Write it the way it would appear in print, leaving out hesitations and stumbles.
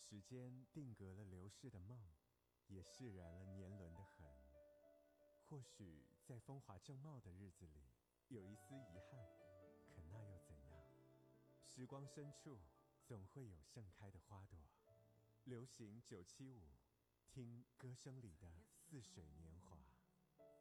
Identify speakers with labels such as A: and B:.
A: 时间定格了流逝的梦，也释然了年轮的痕。或许在风华正茂的日子里，有一丝遗憾，可那又怎样？时光深处，总会有盛开的花朵。流行975，听歌声里的似水年华。